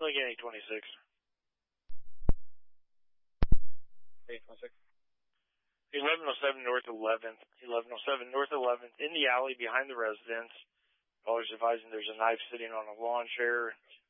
Lincoln 826. 826. 1107 North 11th. 1107 North 11th. In the alley behind the residence. Callers advising there's a knife sitting on a lawn chair.